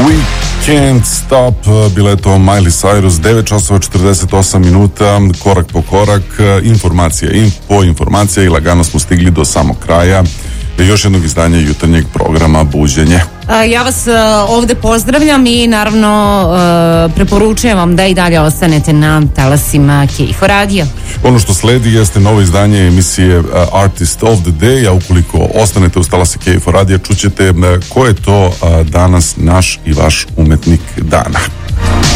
We Can't Stop, bila je to Miley Cyrus, 9 časova 48 minuta, korak po korak, informacija po informacija i lagano smo stigli do samog kraja još jednog izdanja jutarnjeg programa Buđenje. Ja vas ovde pozdravljam i naravno preporučujem vam da i dalje ostanete na talasima KFOR radija. Ono što sledi jeste novo izdanje emisije Artist of the Day, a ukoliko ostanete uz talase KFOR radija čućete ko je to danas naš i vaš umetnik dana.